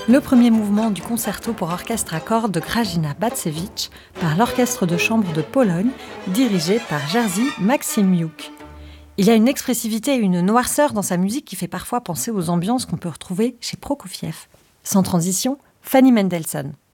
le premier mouvement du concerto pour orchestre à cordes de Grażyna Bacewicz par l'Orchestre de chambre de Pologne, dirigé par Jerzy Maksimiuk. Il a une expressivité et une noirceur dans sa musique qui fait parfois penser aux ambiances qu'on peut retrouver chez Prokofiev. Sans transition, Fanny Mendelssohn.